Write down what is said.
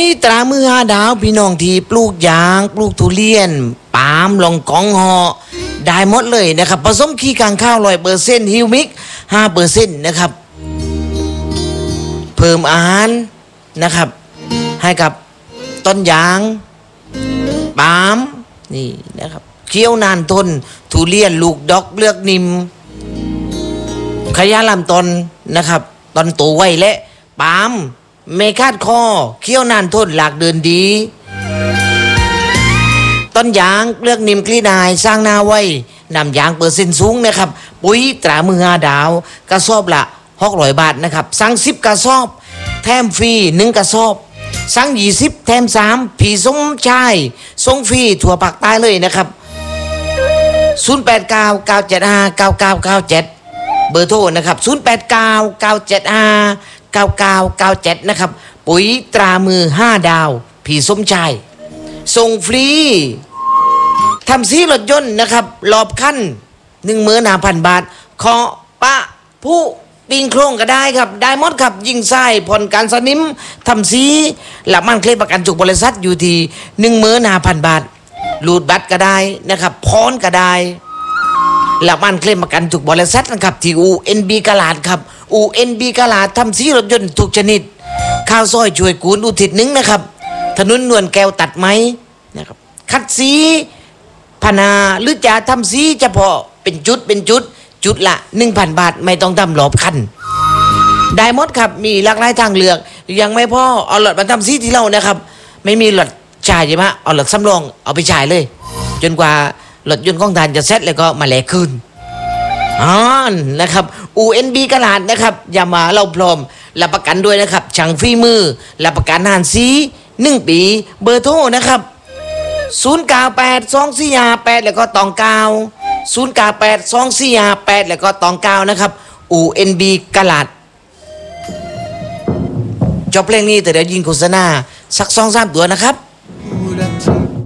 ตรามือหาดาวพี่น้องที่ปลูกยางปลูกทุเรียนปาล์มลองกองหอได้หมดเลยนะครับผสมขี้กางข้าว100%ฮิวมิก5%นะครับเพิ่มอาหารนะครับให้กับต้นยางปาล์มนี่นะครับเคี้ยวนานทนทุเรียนลูกดอกเลือกนิ่มขยะลำต้นนะครับต้นโตไวและปาล์มเมคาดคอเคี้ยวนานทนหลากเดินดีต้นยางเลือกนิ่มคลี่นายสร้างนาไว้นำยาง%สูงนะครับปุ๋ยตรามือ5ดาวกระสอบละ600 บาทนะครับสั่ง10กระสอบแถมฟรี1กระสอบสั่ง20แถม3ผีสมชายส่งฟรีทั่วภาคใต้เลยนะครับ0899759997เบอร์โทรนะครับ0899759997นะครับปุ๋ยตรามือ5ดาวผีสมชายส่งฟรีทำสีรถยนต์นะครับรอบคัน 15,000 บาทขอปะผู้ปิงโครงก็ได้ครับได้หมดครับยิงไส้ผ่อนการสนิมทำสีหลักมันเคลมประกันจุกบริษัทอยู่ที่ 15,000 บาทรูดบัตรก็ได้นะครับพรก็ได้หลักมันเคลมประกันจุกบริษัทนะครับที่ UNB กลาดครับ UNB กลาดทำสีรถยนต์ทุกชนิดข้าวซอยช่วยกูลอุทิศ1นะครับถนนนวลแก้วตัดไม้นะครับคัดสีพนาหรือจะทำสีเฉพาะเป็นจุดละ 1,000 บาทไม่ต้องทำหลอบคันได้หมดครับมีหลากหลายทางเลือกยังไม่พอเอาหลอดมาทำสีที่เรานะครับไม่มีหลอดชายใช่ไหมเอาหลอดสำรองเอาไปฉายเลยจนกว่าหลอดยนต์ของทานจะเซ็ตแล้วก็มาแหลกคืนนะครับ UNB กลาดนะครับอย่ามาเราพร้อมรับประกันด้วยนะครับช่างฝีมือรับประกันหานสี1 ปีเบอร์โทรนะครับ098245 แล้วก็ตอง098245 แล้วก็ตองนะครับ UNB กลาดจบเพลงนี้แต่เดี๋ยวยิงโฆษณาสัก 2-3 ตัวนะครับ